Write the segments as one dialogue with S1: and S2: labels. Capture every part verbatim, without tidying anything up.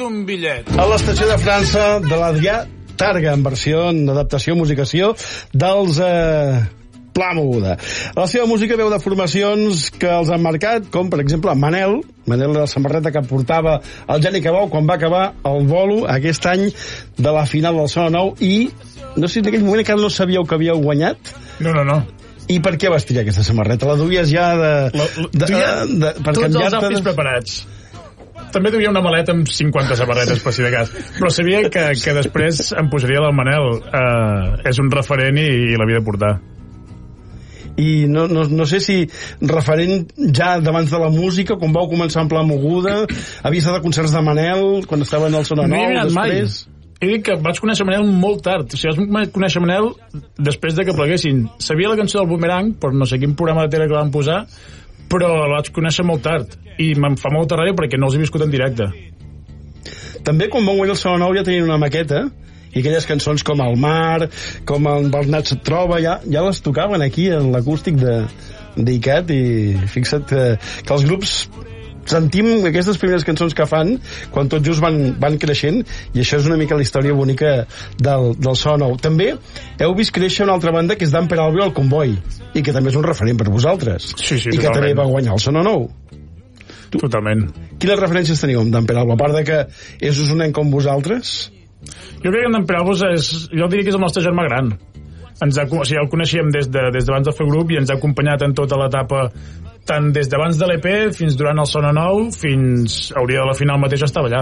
S1: un bitllet.
S2: A l'estació de França de l'Adrià Targa, en versió, en adaptació, musicació dels... Eh... Pla Moguda. La seva música veu de formacions que els han marcat, com per exemple Manel, Manel de la samarreta que portava el Geni Cabau quan va acabar el bolo aquest any de la final del Sona Nou, i no sé si en aquell moment encara no sabíeu que havíeu guanyat.
S3: No, no, no.
S2: I per què vas triar aquesta samarreta? La duies ja de...
S3: La, la,
S2: de,
S3: duia
S2: de, de per
S3: tots els outfits
S2: de...
S3: preparats. També duia una maleta amb cinquanta samarretes, per si de cas. Però sabia que, que després em posaria del Manel. Uh, és un referent i, i l'havia de portar.
S2: I no, no, no sé si referent ja d'abans de la música, quan vau començar en Pla Moguda, havia estat a concerts de Manel quan estaven al Sona Nou,
S3: no
S2: després...
S3: Mai. He dit que vaig conèixer Manel molt tard. O sigui, vaig conèixer Manel després de que pleguessin. Sabia la cançó del Boomerang, per no sé quin programa de tele que van posar, però la vaig conèixer molt tard. I em fa molta ràbia perquè no els he viscut en directe.
S2: També quan van guanyar el Sona Nou ja tenien una maqueta, i aquelles cançons com El Mar, com el Bernat se't troba, ja, ja les tocaven aquí en l'acústic de d'ICAT, i fixa't que, que els grups sentim aquestes primeres cançons que fan quan tot just van, van creixent, i això és una mica la història bonica del, del Sona Nou. També heu vist créixer una altra banda que és d'en Peralbo, el Comboi, i que també és un referent per vosaltres,
S3: sí, sí,
S2: i que també va guanyar el Sona Nou.
S3: Tu? Totalment.
S2: Quines referències teniu d'en Peralbo, a part de que és usonenc com vosaltres?
S3: Jo crec que en Peralbo és, jo diria que és el nostre germà gran. Ens ha, o sigui, el coneixíem des de, des d'abans de fer grup i ens ha acompanyat en tota l'etapa, tant des d'abans de l'E P fins durant el Sona Nou, fins hauria de la final mateix estava allà.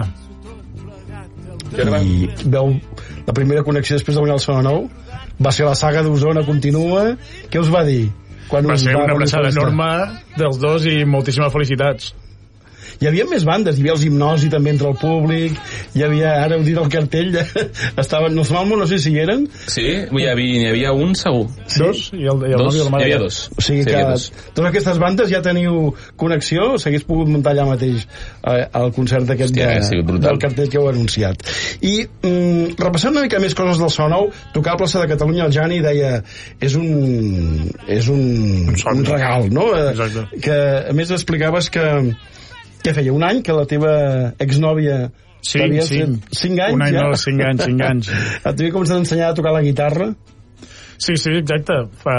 S2: I veu la primera connexió després de guanyar el Sona Nou va ser la saga d'Osona continua. Què us va dir? Quan
S3: va
S2: us
S3: ser
S2: va
S3: una abraçada enorme dels dos i moltíssimes felicitats.
S2: Hi havia més bandes, hi havia els Hipnosi també entre el públic, hi havia, ara heu dit el cartell, estaven, no, no sé si hi eren.
S4: Sí, hi havia, hi havia un segur.
S3: Sí? Dos? I el, i el
S4: dos?
S3: Novi de la Mare.
S4: Hi havia dos.
S2: O sigui
S4: sí,
S2: que
S4: dos.
S2: totes aquestes bandes ja teniu connexió, o s'hagués pogut muntar allà mateix eh, el concert aquest
S4: Hòstia,
S2: de,
S4: sí,
S2: del cartell que heu anunciat. I mm, repassant una mica més coses del Sona Nou, tocar a plaça de Catalunya, el Jani deia és un és un, un, un regal, no?
S3: Exacte.
S2: Que a més explicaves que què feia, un any que la teva exnòvia
S3: sí, cinc,
S2: cinc anys
S3: un any
S2: ja?
S3: no, cinc anys, cinc anys
S2: t'havia començat a ensenyar a tocar la guitarra?
S3: Sí, sí, exacte. Fa...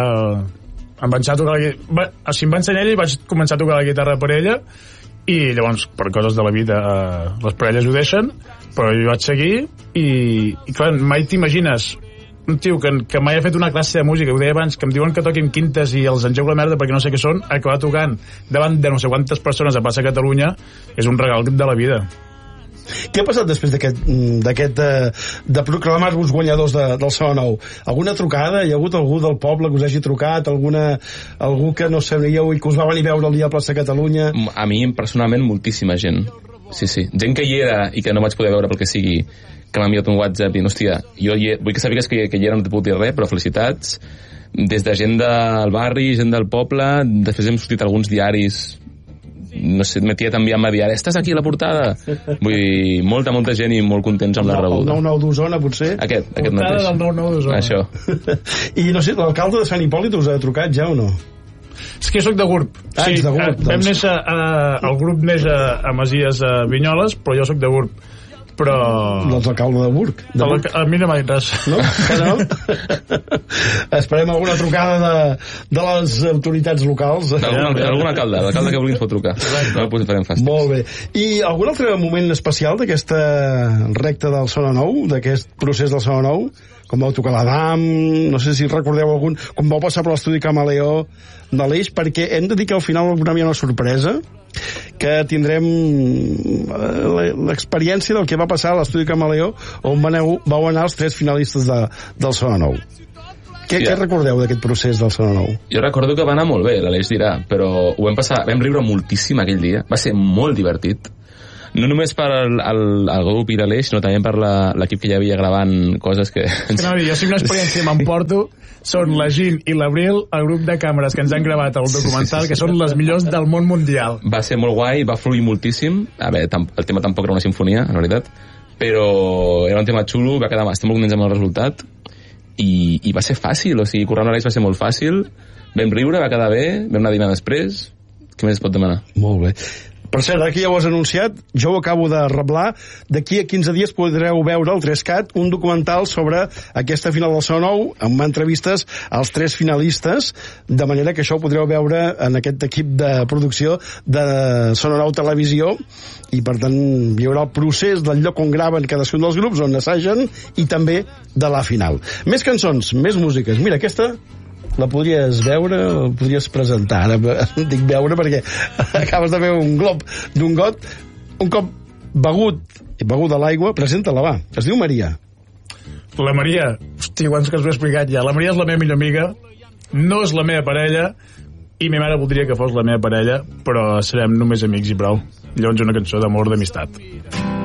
S3: em va ensenyar a tocar la guitarra, o sigui, em va ensenyar ella i vaig començar a tocar la guitarra per ella, i llavors per coses de la vida les parelles ho deixen, però jo vaig seguir i, i clar, mai t'imagines un tio que, que mai ha fet una classe de música, ho deia abans, que em diuen que toquin quintes i els engeu la merda perquè no sé què són, acabar tocant davant de no sé quantes persones a plaça Catalunya és un regal de la vida.
S2: Què ha passat després d'aquest d'aquest de, de proclamar-vos guanyadors de, del Sona Nou? Alguna trucada? Hi ha hagut algú del poble que us hagi trucat? Alguna, algú que no sabíeu i que us va venir a veure el dia a plaça Catalunya?
S4: A mi personalment moltíssima gent, sí, sí, gent que hi era i que no vaig poder veure pel que sigui, que m'ha enviat un WhatsApp i, hòstia, jo hi, vull que sàpigues que, que hi era, no t'he pogut dir res, però felicitats, des de gent del barri, gent del poble, després hem sortit alguns diaris, no sé, ma tia t'envia a diari, estàs aquí a la portada? Vull dir, molta, molta gent i molt contents amb la rebuda.
S2: El nou nou d'Osona, potser?
S4: Aquest, aquest
S3: portada
S4: mateix.
S3: Del nou nou d'Osona.
S4: Això.
S2: I no sé, l'alcalde de Sant Hipòlit us ha trucat ja o no?
S3: És que jo soc de Gurb.
S2: Ah,
S3: sí,
S2: ets de Gurb,
S3: doncs. Vam néixer, a, el grup neix a, a Masies, a Vinyoles, però jo sóc de Gurb. Però...
S2: Doncs l'alcalde de Burg. De
S3: Burg.
S2: Burg.
S3: A mi no m'ha dit res.
S2: No? no? Esperem alguna trucada de, de les autoritats locals.
S4: Algun, algun alcalde, l'alcalde que vulgui ens pot trucar. No el farem fàstic.
S2: Molt bé. I algun altre moment especial d'aquesta recta del Sona Nou, d'aquest procés del Sona Nou? Com vau tocar l'Adam, no sé si recordeu algun, com vau passar per l'estudi Camaleó de l'Eix, perquè hem de dir que al final hi ha una sorpresa, que tindrem l'experiència del que va passar a l'estudi Camaleó, on vau, vau anar els tres finalistes de, del Sona Nou. Què, sí, què recordeu d'aquest procés del Sona Nou?
S4: Jo recordo que va anar molt bé, l'Aleix dirà, però ho vam passar, vam riure moltíssim aquell dia, va ser molt divertit. No només per el, el, el grup i l'Aleix, sinó també per l'equip que hi havia gravant coses que...
S3: No, jo sí una experiència m'emporto, són la Gin i l'Abril, el grup de càmeres que ens han gravat el documental, que són les millors del món mundial.
S4: Va ser molt guai, va fluir moltíssim. A veure, el tema tampoc era una sinfonia, en veritat, però era un tema xulo, va quedar, estem molt contents amb el resultat, i, i va ser fàcil, o sigui, currar amb l'Aleix va ser molt fàcil, vam riure, va quedar bé, vam anar a dinar després, què més es pot demanar?
S2: Molt bé. Per cert, aquí ja ho has anunciat, jo ho acabo de reblar, d'aquí a quinze dies podreu veure al tres cat un documental sobre aquesta final del Sona Nou, amb entrevistes als tres finalistes, de manera que això ho podreu veure en aquest equip de producció de Sona Nou Televisió, i per tant hi haurà el procés del lloc on graven cadascun dels grups, on assagen, i també de la final. Més cançons, més músiques. Mira, aquesta la podries veure, la podries presentar. Ara dic veure perquè acabes de veure un glob d'un got, un cop begut, begut a l'aigua, presenta-la, va. Es diu Maria.
S3: La Maria, hosti, quants que us ho he explicat ja. La Maria és la meva millor amiga, no és la meva parella, i ma mare voldria que fos la meva parella, però serem només amics i prou. Llavors una cançó d'amor, d'amistat.